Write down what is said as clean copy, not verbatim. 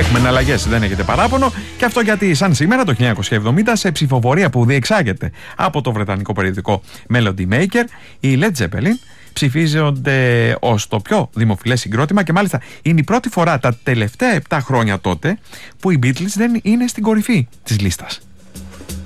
Έχουμε εναλλαγές, δεν έχετε παράπονο. Και αυτό γιατί, σαν σήμερα το 1970, σε ψηφοφορία που διεξάγεται από το βρετανικό περιοδικό Melody Maker, οι Led Zeppelin ψηφίζονται ως το πιο δημοφιλές συγκρότημα και μάλιστα είναι η πρώτη φορά τα τελευταία 7 χρόνια τότε που οι Beatles δεν είναι στην κορυφή της λίστας.